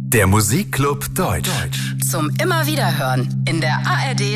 Der Musikclub Deutsch. Zum immer wieder hören in der ARD